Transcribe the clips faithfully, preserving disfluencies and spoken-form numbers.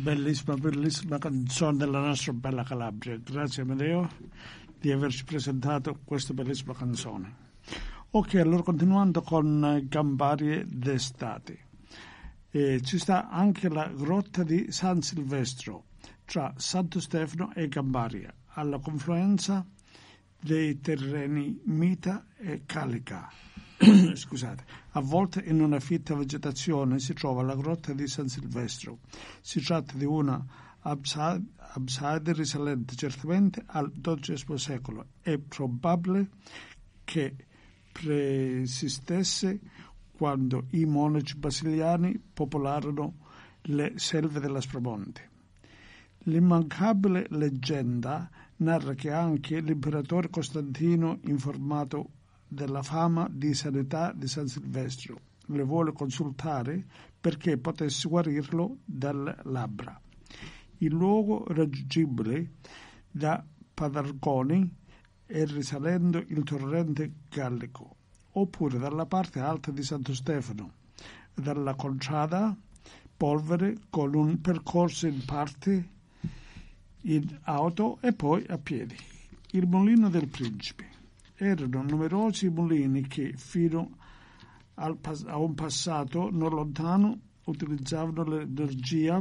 Bellissima, bellissima canzone della nostra bella Calabria. Grazie Amedeo di averci presentato questa bellissima canzone. Ok, allora continuando con Gambarie d'estate. Eh, ci sta anche la grotta di San Silvestro tra Santo Stefano e Gambaria, alla confluenza dei terreni Mita e Calica. Scusate, avvolta in una fitta vegetazione si trova la grotta di San Silvestro. Si tratta di una abside, abside risalente certamente al dodicesimo secolo. È probabile che preesistesse quando i monaci basiliani popolarono le selve dell'Aspromonte. L'immancabile leggenda narra che anche l'imperatore Costantino, informato della fama di sanità di San Silvestro, le vuole consultare perché potesse guarirlo dalle labbra. Il luogo raggiungibile da Padargoni è risalendo il torrente Gallico, oppure dalla parte alta di Santo Stefano, dalla Contrada Polvere, con un percorso in parte in auto e poi a piedi. Il Mulino del Principe. Erano numerosi mulini che fino al pas- a un passato non lontano utilizzavano l'energia,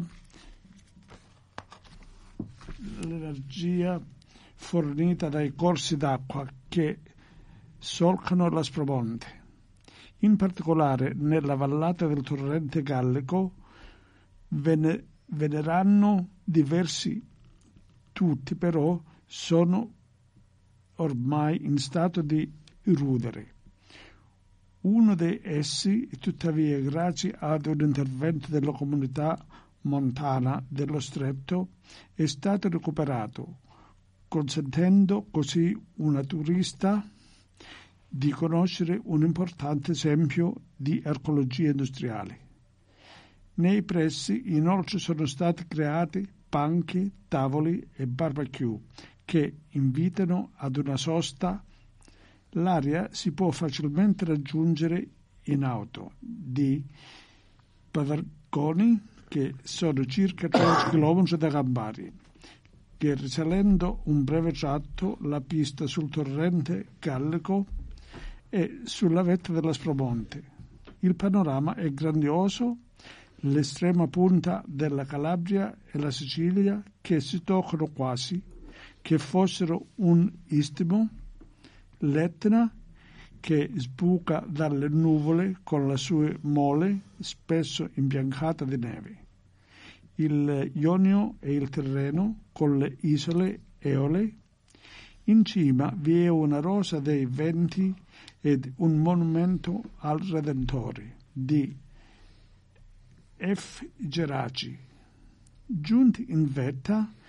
l'energia fornita dai corsi d'acqua che solcano l'Aspromonte. In particolare nella vallata del torrente Gallico ve ne, ve ne erano diversi, tutti però sono ormai in stato di irrudere. Uno di essi, tuttavia, grazie ad un intervento della comunità montana dello stretto, è stato recuperato, consentendo così una turista di conoscere un importante esempio di archeologia industriale. Nei pressi, inoltre, sono stati creati panche, tavoli e barbecue che invitano ad una sosta. L'area si può facilmente raggiungere in auto di Padargoni, che sono circa tredici chilometri da Gambaria, che risalendo un breve tratto la pista sul torrente Gallico e sulla vetta dell'Aspromonte. Il panorama è grandioso, l'estrema punta della Calabria e la Sicilia che si toccano quasi che fossero un istmo, l'Etna che sbuca dalle nuvole con la sua mole spesso imbiancata di neve, il Ionio e il Tirreno con le isole Eole. In cima vi è una rosa dei venti ed un monumento al Redentore di F. Geraci. Giunti in vetta